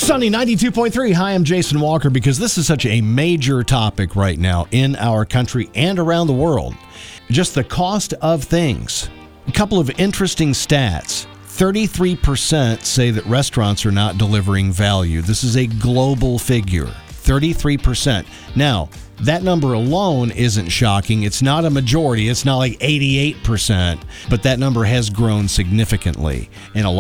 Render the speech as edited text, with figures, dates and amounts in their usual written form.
Sunny 92.3. Hi, I'm Jason Walker, because this is such a major topic right now in our country and around the world. Just the cost of things. A couple of interesting stats. 33% say that restaurants are not delivering value. This is a global figure. 33%. Now, that number alone isn't shocking. It's not a majority. It's not like 88%, but that number has grown significantly. And a